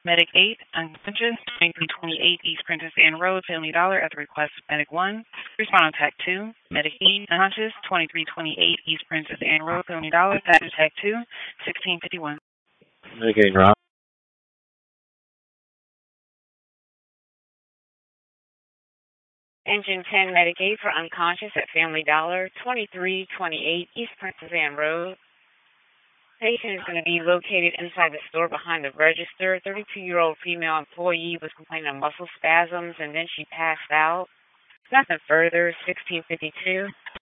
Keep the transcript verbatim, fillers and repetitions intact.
Medic eight, unconscious, twenty-three twenty-eight East Princess Anne Road, Family Dollar, at the request of Medic one. Respond on Tech two. Medic eight, unconscious, twenty-three twenty-eight East Princess Anne Road, Family Dollar, Passenger Tech two, sixteen fifty-one. Medicating Rob. Engine ten, Medic eight for unconscious at Family Dollar, twenty-three twenty-eight East Princess Anne Road. Patient is going to be located inside the store behind the register. thirty-two-year-old female employee was complaining of muscle spasms, and then she passed out. Nothing further, sixteen fifty-two.